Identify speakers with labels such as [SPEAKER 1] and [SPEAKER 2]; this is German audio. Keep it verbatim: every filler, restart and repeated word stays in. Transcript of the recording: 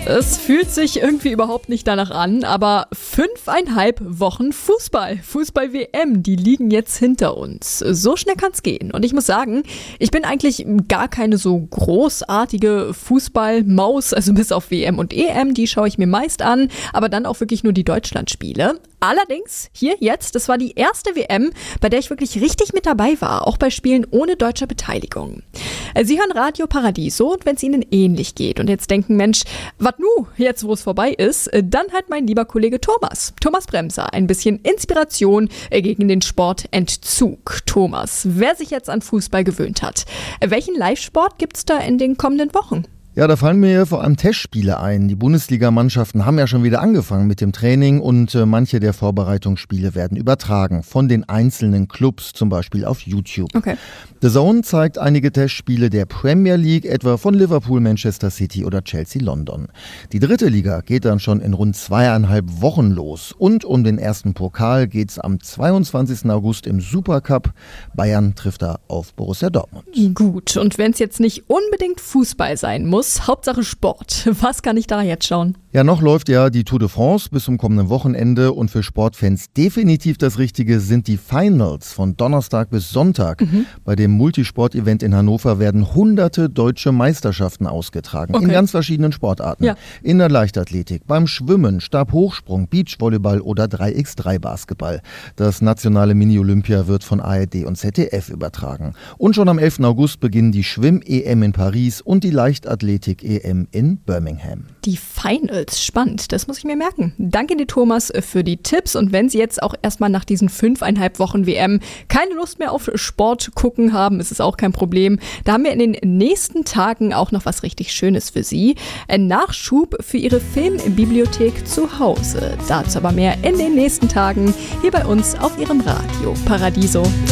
[SPEAKER 1] Es fühlt sich irgendwie überhaupt nicht danach an, aber fünfeinhalb Wochen Fußball, Fußball-W M, die liegen jetzt hinter uns. So schnell kann's gehen. Und ich muss sagen, ich bin eigentlich gar keine so großartige Fußball-Maus, also bis auf W M und E M, die schaue ich mir meist an, aber dann auch wirklich nur die Deutschlandspiele. Allerdings, hier jetzt, das war die erste W M, bei der ich wirklich richtig mit dabei war, auch bei Spielen ohne deutsche Beteiligung. Sie hören Radio Paradiso und wenn es Ihnen ähnlich geht und jetzt denken, Mensch, was nu, jetzt wo es vorbei ist, dann halt mein lieber Kollege Thomas, Thomas Bremser, ein bisschen Inspiration gegen den Sportentzug. Thomas, wer sich jetzt an Fußball gewöhnt hat, welchen Live-Sport gibt's da in den kommenden Wochen?
[SPEAKER 2] Ja, da fallen mir vor allem Testspiele ein. Die Bundesligamannschaften haben ja schon wieder angefangen mit dem Training und äh, manche der Vorbereitungsspiele werden übertragen von den einzelnen Clubs, zum Beispiel auf YouTube.
[SPEAKER 1] Okay.
[SPEAKER 2] The Zone zeigt einige Testspiele der Premier League, etwa von Liverpool, Manchester City oder Chelsea London. Die dritte Liga geht dann schon in rund zweieinhalb Wochen los. Und um den ersten Pokal geht's am zweiundzwanzigsten August im Supercup. Bayern trifft da auf Borussia Dortmund.
[SPEAKER 1] Gut, und wenn es jetzt nicht unbedingt Fußball sein muss, Hauptsache Sport. Was kann ich da jetzt schauen?
[SPEAKER 2] Ja, noch läuft ja die Tour de France bis zum kommenden Wochenende und für Sportfans definitiv das Richtige sind die Finals von Donnerstag bis Sonntag. Mhm. Bei dem Multisport-Event in Hannover werden hunderte deutsche Meisterschaften ausgetragen, okay, in ganz verschiedenen Sportarten. Ja. In der Leichtathletik, beim Schwimmen, Stabhochsprung, Beachvolleyball oder drei gegen drei Basketball. Das nationale Mini-Olympia wird von A R D und Z D F übertragen. Und schon am elften August beginnen die Schwimm-E M in Paris und die Leichtathletik-E M in Birmingham.
[SPEAKER 1] Die Finals, spannend, das muss ich mir merken. Danke dir, Thomas, für die Tipps. Und wenn Sie jetzt auch erstmal nach diesen fünfeinhalb Wochen W M keine Lust mehr auf Sport gucken haben, ist es auch kein Problem. Da haben wir in den nächsten Tagen auch noch was richtig Schönes für Sie. Ein Nachschub für Ihre Filmbibliothek zu Hause. Dazu aber mehr in den nächsten Tagen hier bei uns auf Ihrem Radio Paradiso.